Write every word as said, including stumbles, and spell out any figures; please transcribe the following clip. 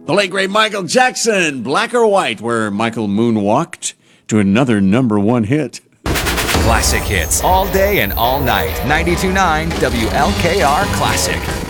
The late great Michael Jackson, Black or White, where Michael moonwalked to another number one hit. Classic hits all day and all night. ninety-two point nine W L K R Classic.